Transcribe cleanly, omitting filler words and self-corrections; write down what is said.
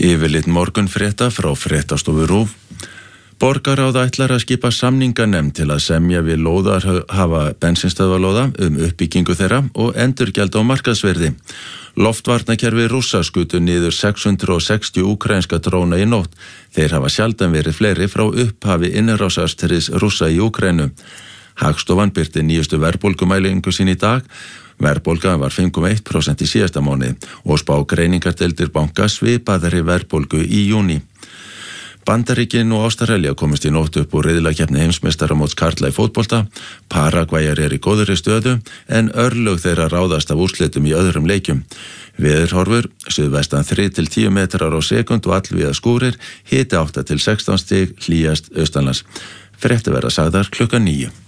Yfirlit morgunfrétta frá fréttastofu RÚV. Borgarráð ætlar að skipa samninganefnd til að semja við lóðarhafa bensínstöðvalóða uppbyggingu þeirra og endurgjald á markaðsverði. Loftvarnakerfi Rússa skutu niður 660 úkraínska dróna í nótt. Þeir hafa sjaldan verið fleiri frá upphafi innrásarstríðs Rússa í Úkraínu. Hagstofan birti nýjustu verðbólgumælingu sín í dag. Verðbólgan var 5,1% í síðasta mánuði og spá greiningardeildir banka svipaðri verðbólgu í júní. Bandaríkin og Ástralía komist í nótt upp úr riðlakeppni heimsmeistaramóts karla í fótbolta. Paragvæjar í góðri stöðu en örlög þeirra ráðast af úrslitum í öðrum leikjum. Veðurhorfur, suðvestan 3 til 10 metrar á sekund og allvíða skúrir, hiti 8 til 16 stig, hlýjast austanlands. Fréttir verða sagðar klukkan 9.